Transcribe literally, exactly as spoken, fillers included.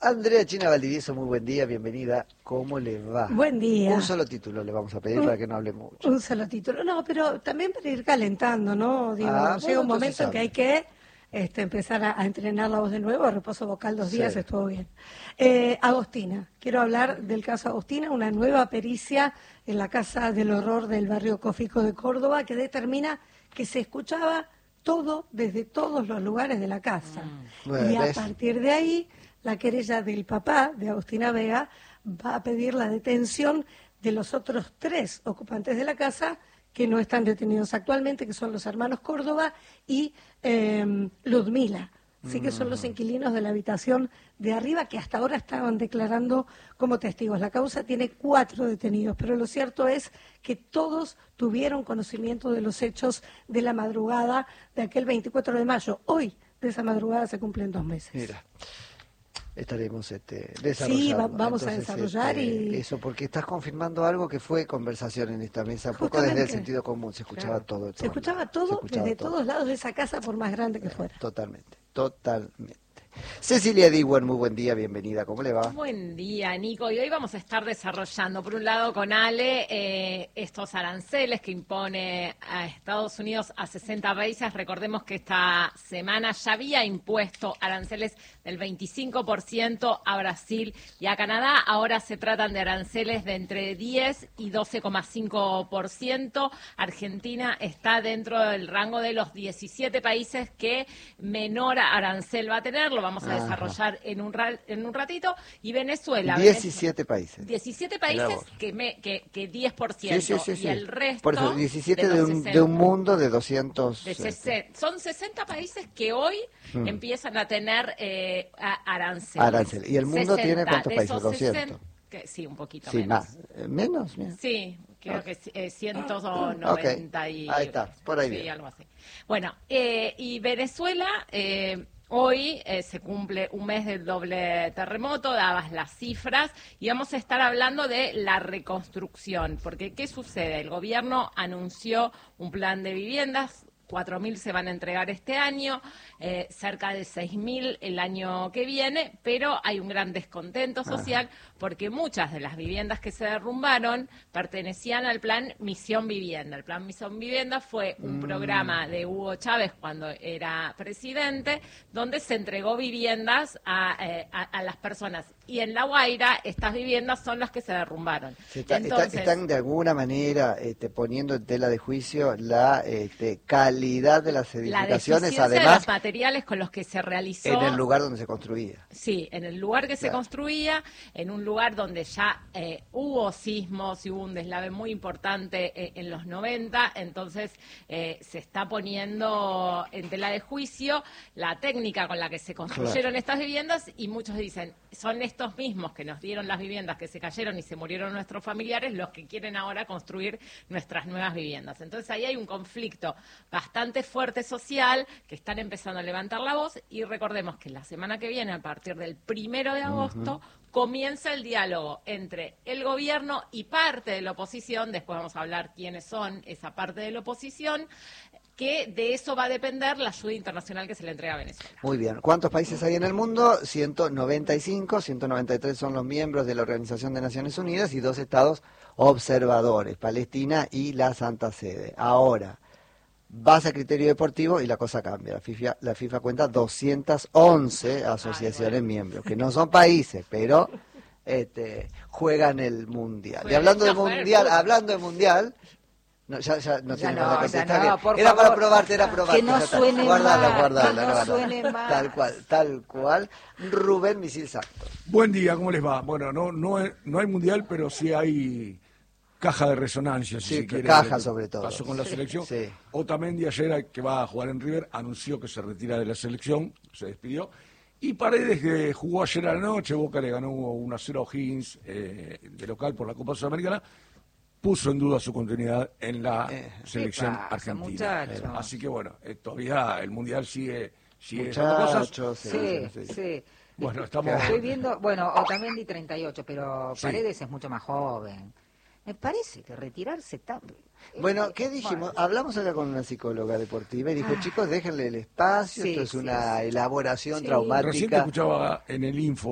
Andrea China Valdivieso, muy buen día, bienvenida. ¿Cómo le va? Buen día. Un solo título le vamos a pedir un, para que no hable mucho. Un solo título. No, pero también para ir calentando, ¿no? Digo, Ah, llega bueno, un momento en que hay que este, empezar a, a entrenar la voz de nuevo. Reposo vocal dos días, sí. Estuvo bien. Eh, Agostina. Quiero hablar del caso Agostina, una nueva pericia en la Casa del Horror del barrio Cofico de Córdoba que determina que se escuchaba todo desde todos los lugares de la casa. Mm. Bueno, y a ¿ves? Partir de ahí, la querella del papá de Agostina Vega va a pedir la detención de los otros tres ocupantes de la casa que no están detenidos actualmente, que son los hermanos Córdoba y eh, Ludmila. Sí, que son los inquilinos de la habitación de arriba que hasta ahora estaban declarando como testigos. La causa tiene cuatro detenidos, pero lo cierto es que todos tuvieron conocimiento de los hechos de la madrugada de aquel veinticuatro de mayo. Hoy, de esa madrugada, se cumplen dos meses. Mira. Estaremos este, desarrollando. Sí, va, vamos Entonces, a desarrollar este, y... eso, porque estás confirmando algo que fue conversación en esta mesa, un poco desde el sentido común, se escuchaba claro. todo. Se escuchaba todo, se escuchaba desde todo. Todos lados de esa casa, por más grande que fuera. Totalmente, totalmente. Cecilia Diwan, muy buen día, bienvenida, ¿cómo le va? Buen día, Nico, y hoy vamos a estar desarrollando, por un lado con Ale, eh, estos aranceles que impone a Estados Unidos a sesenta países. Recordemos que esta semana ya había impuesto aranceles del veinticinco por ciento a Brasil y a Canadá. Ahora se tratan de aranceles de entre diez y doce coma cinco por ciento. Argentina está dentro del rango de los diecisiete países que menor arancel va a tener. Lo vamos a desarrollar en un, ra en un ratito. Y Venezuela. diecisiete países. diecisiete países que, me, que, que diez por ciento. Sí, sí, sí, sí. Y el resto. Por eso, diecisiete de, de, un, de un mundo de doscientos. De sesenta, son sesenta países que hoy hmm. empiezan a tener eh, aranceles. Arancel. ¿Y el mundo sesenta, tiene cuántos países? doscientos. sesenta, que, sí, un poquito sí, menos. Más. ¿Menos? Bien. Sí, creo okay. que eh, ciento noventa okay. y... Ahí está, por ahí sí, bien. Algo así. Bueno, eh, y Venezuela... Eh, Hoy eh, se cumple un mes del doble terremoto, dadas las cifras, y vamos a estar hablando de la reconstrucción, porque ¿qué sucede? El gobierno anunció un plan de viviendas, cuatro mil se van a entregar este año, eh, cerca de seis mil el año que viene, pero hay un gran descontento social Ajá. porque muchas de las viviendas que se derrumbaron pertenecían al plan Misión Vivienda. El plan Misión Vivienda fue un mm. programa de Hugo Chávez cuando era presidente, donde se entregó viviendas a, eh, a, a las personas. Y en La Guaira, estas viviendas son las que se derrumbaron. Se está, Entonces, está, están de alguna manera este, poniendo en tela de juicio la este, calidad de las edificaciones, la además de los materiales con los que se realizó. En el lugar donde se construía. Sí, en el lugar que claro. se construía, en un lugar donde ya eh, hubo sismos y hubo un deslave muy importante eh, en los noventa, entonces eh, se está poniendo en tela de juicio la técnica con la que se construyeron claro. estas viviendas, y muchos dicen, son estos mismos que nos dieron las viviendas que se cayeron y se murieron nuestros familiares los que quieren ahora construir nuestras nuevas viviendas. Entonces ahí hay un conflicto bastante fuerte social que están empezando a levantar la voz, y recordemos que la semana que viene, a partir del primero de agosto, uh-huh. comienza el diálogo entre el gobierno y parte de la oposición. Después vamos a hablar quiénes son esa parte de la oposición, que de eso va a depender la ayuda internacional que se le entrega a Venezuela. Muy bien. ¿Cuántos países hay en el mundo? ciento noventa y cinco, ciento noventa y tres son los miembros de la Organización de Naciones Unidas y dos estados observadores, Palestina y la Santa Sede. Ahora, vas a criterio deportivo y la cosa cambia. La FIFA, la FIFA cuenta doscientas once asociaciones Ay, bueno. miembros, que no son países, pero este, juegan el Mundial. Juega, y hablando de Mundial, hablando de Mundial... No, ya, ya no ya tiene no, para contestar. No, por Era favor, para probarte, era probarte. Que no suene guardala, más, guardala, que no guardala. suene más. Tal cual, tal cual. Rubén Misil Santos. Buen día, ¿cómo les va? Bueno, no, no, es, no hay mundial, pero sí hay caja de resonancia, si sí, se quiere. Caja sobre todo. Pasó con la selección. Sí. Otamendi ayer, que va a jugar en River, anunció que se retira de la selección, se despidió. Y Paredes, que jugó ayer a la noche, Boca le ganó uno a cero a O'Higgins eh, de local por la Copa Sudamericana, puso en duda su continuidad en la eh, selección pasa, argentina. Eh, así que bueno, eh, todavía el mundial sigue, sigue cosas. Sí, sí, sí. sí. Bueno, estamos... Estoy viendo, bueno, Otamendi treinta y ocho, pero Paredes sí. es mucho más joven. Me parece que retirarse está... Bueno, ¿qué dijimos? Hablamos acá con una psicóloga deportiva y dijo, ah, chicos, déjenle el espacio, sí, esto es sí, una sí. elaboración sí. traumática. Recién te escuchaba en el Info